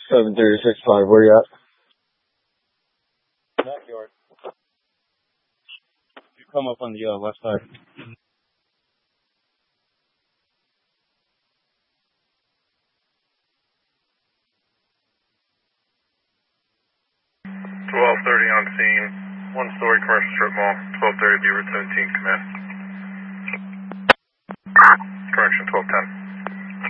7365, where you at? Backyard. You come up on the left side. 1230 on scene. One-story commercial strip mall. 1230 B Route 17, command. Correction, 1210.